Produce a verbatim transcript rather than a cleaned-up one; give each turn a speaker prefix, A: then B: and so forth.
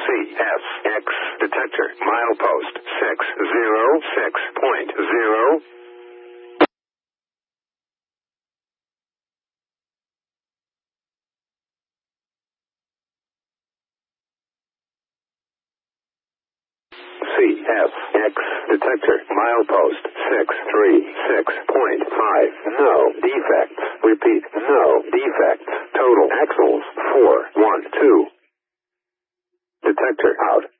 A: C S X detector milepost six zero six point zero. C S X detector milepost six three six point five. No defects. Repeat, no defects. Total axles four one two. Detector out.